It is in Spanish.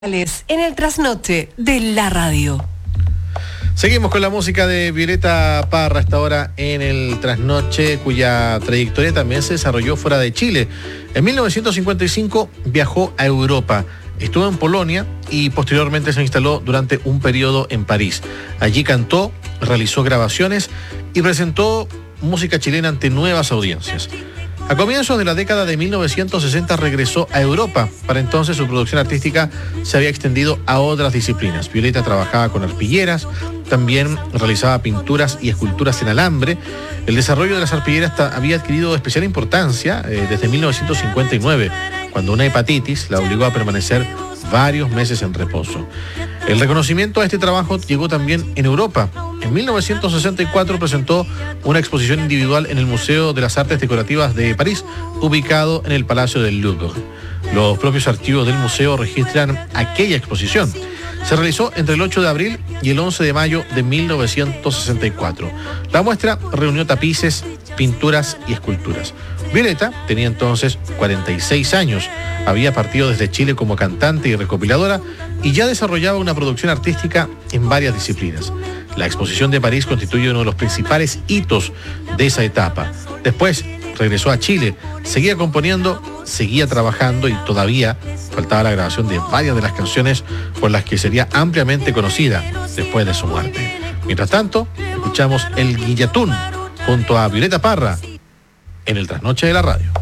En el trasnoche de la radio. Seguimos con la música de Violeta Parra, esta hora en el trasnoche, cuya trayectoria también se desarrolló fuera de Chile. En 1955 viajó a Europa, estuvo en Polonia y posteriormente se instaló durante un periodo en París. Allí cantó, realizó grabaciones y presentó música chilena ante nuevas audiencias. A comienzos de la década de 1960 regresó a Europa. Para entonces su producción artística se había extendido a otras disciplinas. Violeta trabajaba con arpilleras, también realizaba pinturas y esculturas en alambre. El desarrollo de las arpilleras había adquirido especial importancia desde 1959, cuando una hepatitis la obligó a permanecer varios meses en reposo. El reconocimiento a este trabajo llegó también en Europa. En 1964 presentó una exposición individual en el Museo de las Artes Decorativas de París, ubicado en el Palacio del Louvre. Los propios archivos del museo registran aquella exposición. Se realizó entre el 8 de abril y el 11 de mayo de 1964. La muestra reunió tapices, pinturas y esculturas. Violeta tenía entonces 46 años, había partido desde Chile como cantante y recopiladora y ya desarrollaba una producción artística en varias disciplinas. La exposición de París constituye uno de los principales hitos de esa etapa. Después regresó a Chile, seguía componiendo, seguía trabajando y todavía faltaba la grabación de varias de las canciones por las que sería ampliamente conocida después de su muerte. Mientras tanto, escuchamos El Guillatún junto a Violeta Parra en el trasnoche de la radio.